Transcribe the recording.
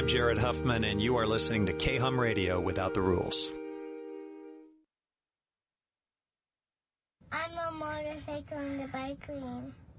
I'm Jared Huffman, and you are listening to K-Hum Radio Without the Rules. I'm a motorcycle in the bike lane.